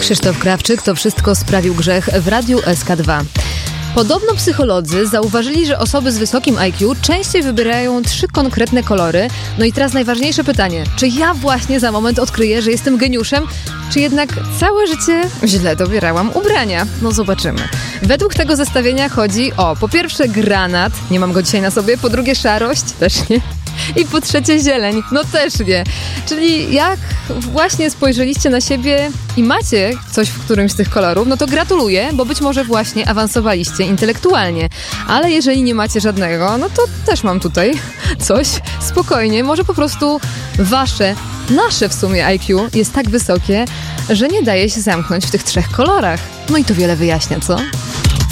Krzysztof Krawczyk, to wszystko sprawił grzech w Radiu SK2. Podobno psycholodzy zauważyli, że osoby z wysokim IQ częściej wybierają 3 konkretne kolory. No i teraz najważniejsze pytanie. Czy ja właśnie za moment odkryję, że jestem geniuszem? Czy jednak całe życie źle dobierałam ubrania? No zobaczymy. Według tego zestawienia chodzi o po pierwsze granat, nie mam go dzisiaj na sobie, po drugie szarość, też nie. I po trzecie zieleń, no też nie. Czyli jak właśnie spojrzeliście na siebie i macie coś w którymś z tych kolorów, no to gratuluję, bo być może właśnie awansowaliście intelektualnie. Ale jeżeli nie macie żadnego, no to też mam tutaj coś. Spokojnie, może po prostu nasze w sumie IQ jest tak wysokie, że nie daje się zamknąć w tych 3 kolorach. No i to wiele wyjaśnia, co?